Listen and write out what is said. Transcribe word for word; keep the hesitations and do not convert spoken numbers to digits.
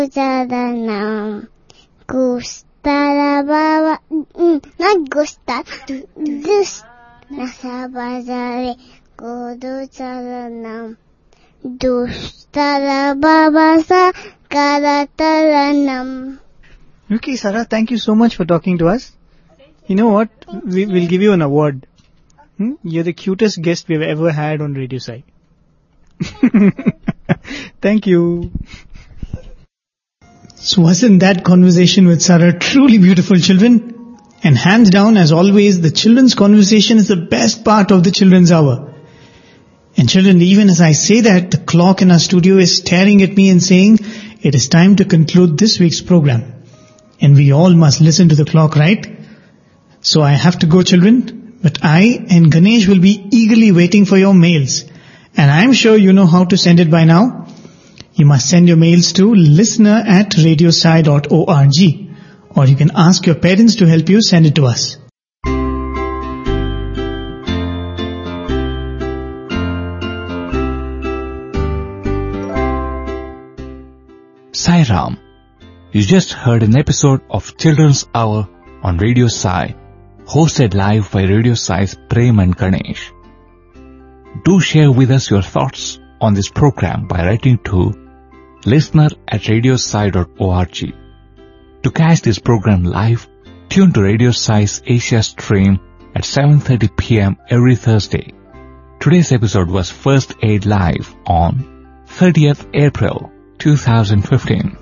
Saranam. Gustara Baba, not Gusta, Dus Nasabazare, Godu Saranam. Dustara Baba Sa Karataranam. Okay, Sarah, thank you so much for talking to us. You know what? We will give you an award. Hmm? You're the cutest guest we've ever had on Radio Sai. Thank you. So wasn't that conversation with Sarah truly beautiful, children? And hands down, as always, the children's conversation is the best part of the Children's Hour. And children, even as I say that, the clock in our studio is staring at me and saying, it is time to conclude this week's program. And we all must listen to the clock, right? So I have to go, children. But I and Ganesh will be eagerly waiting for your mails. And I'm sure you know how to send it by now. You must send your mails to listener at radiosai dot org. Or you can ask your parents to help you send it to us. Sai Ram. You just heard an episode of Children's Hour on Radio Sai, hosted live by Radio Sai's Prem and Ganesh. Do share with us your thoughts on this program by writing to listener at radiosai dot org. To catch this program live, tune to Radio Sai's Asia stream at seven thirty p.m. every Thursday. Today's episode was first aired live on thirtieth April two thousand fifteen.